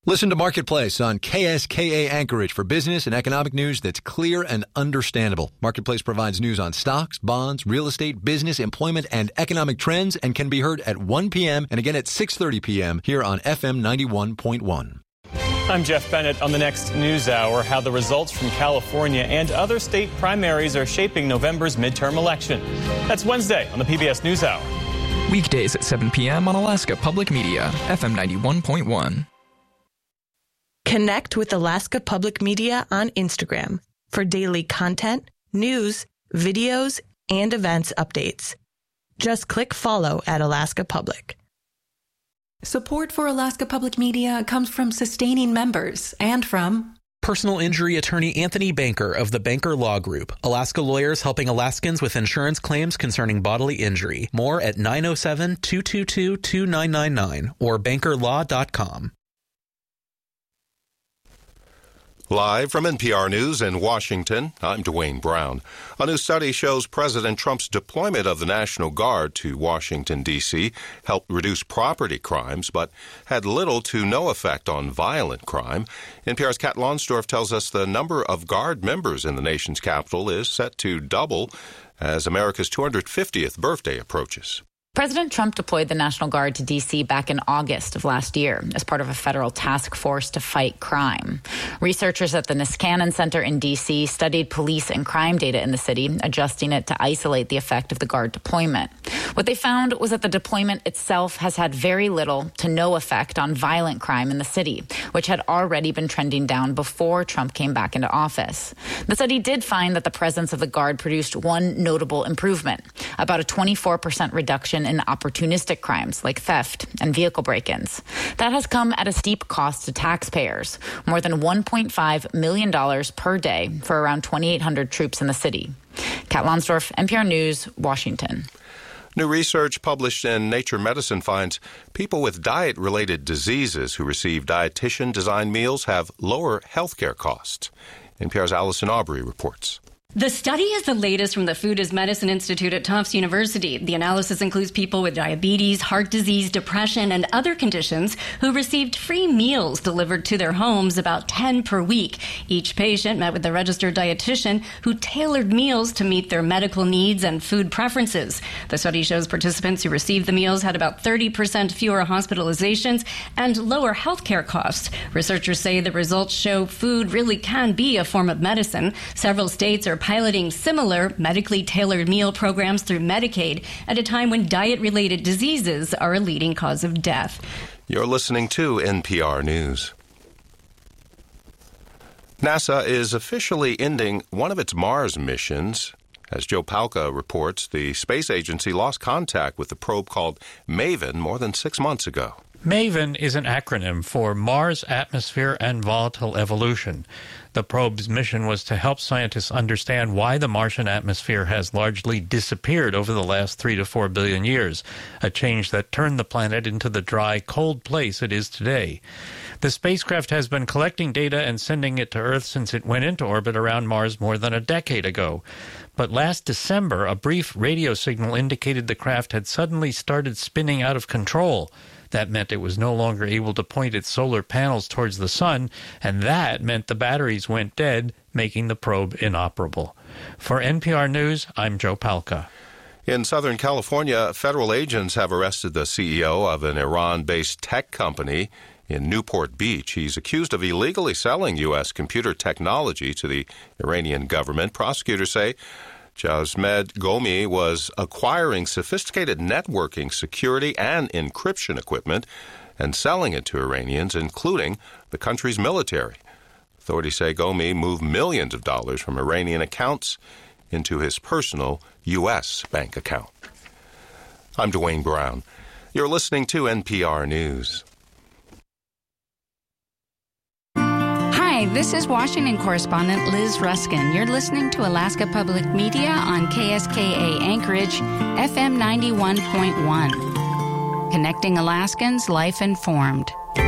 Listen to Marketplace on KSKA Anchorage for business and economic news that's clear and understandable. Marketplace provides news on stocks, bonds, real estate, business, employment, and economic trends and can be heard at 1 p.m. and again at 6:30 p.m. here on FM 91.1. I'm Jeff Bennett. On the next News Hour, how the results from California and other state primaries are shaping November's midterm election. That's Wednesday on the PBS News Hour. Weekdays at 7 p.m. on Alaska Public Media, FM 91.1. Connect with Alaska Public Media on Instagram for daily content, news, videos, and events updates. Just click follow at Alaska Public. Support for Alaska Public Media comes from sustaining members and from personal injury attorney Anthony Banker of the Banker Law Group. Alaska lawyers helping Alaskans with insurance claims concerning bodily injury. More at 907-222-2999 or bankerlaw.com. Live from NPR News in Washington, I'm Dwayne Brown. A new study shows President Trump's deployment of the National Guard to Washington, D.C. helped reduce property crimes, but had little to no effect on violent crime. NPR's Kat Lonsdorf tells us the number of Guard members in the nation's capital is set to double as America's 250th birthday approaches. President Trump deployed the National Guard to D.C. back in August of last year as part of a federal task force to fight crime. Researchers at the Niskanen Center in D.C. studied police and crime data in the city, adjusting it to isolate the effect of the Guard deployment. What they found was that the deployment itself has had very little to no effect on violent crime in the city, which had already been trending down before Trump came back into office. The study did find that the presence of the Guard produced one notable improvement, about a 24% reduction in opportunistic crimes like theft and vehicle break-ins. That has come at a steep cost to taxpayers, more than $1.5 million per day for around 2,800 troops in the city. Kat Lonsdorf, NPR News, Washington. New research published in Nature Medicine finds people with diet-related diseases who receive dietitian-designed meals have lower healthcare costs. NPR's Allison Aubrey reports. The study is the latest from the Food as Medicine Institute at Tufts University. The analysis includes people with diabetes, heart disease, depression, and other conditions who received free meals delivered to their homes, about 10 per week. Each patient met with a registered dietitian who tailored meals to meet their medical needs and food preferences. The study shows participants who received the meals had about 30% fewer hospitalizations and lower healthcare costs. Researchers say the results show food really can be a form of medicine. Several states are piloting similar medically tailored meal programs through Medicaid at a time when diet-related diseases are a leading cause of death. You're listening to NPR News. NASA is officially ending one of its Mars missions. As Joe Palca reports, the space agency lost contact with the probe called MAVEN more than 6 months ago. MAVEN is an acronym for Mars Atmosphere and Volatile Evolution. The probe's mission was to help scientists understand why the Martian atmosphere has largely disappeared over the last 3 to 4 billion years, a change that turned the planet into the dry, cold place it is today. The spacecraft has been collecting data and sending it to Earth since it went into orbit around Mars more than a decade ago. But last December, a brief radio signal indicated the craft had suddenly started spinning out of control. That meant it was no longer able to point its solar panels towards the sun, and that meant the batteries went dead, making the probe inoperable. For NPR News, I'm Joe Palca. In Southern California, federal agents have arrested the CEO of an Iran-based tech company in Newport Beach. He's accused of illegally selling U.S. computer technology to the Iranian government. Prosecutors say Jasmed Gomi was acquiring sophisticated networking, security, and encryption equipment and selling it to Iranians, including the country's military. Authorities say Gomi moved millions of dollars from Iranian accounts into his personal U.S. bank account. I'm Dwayne Brown. You're listening to NPR News. Hi, this is Washington correspondent Liz Ruskin. You're listening to Alaska Public Media on KSKA Anchorage, FM 91.1. Connecting Alaskans, life informed.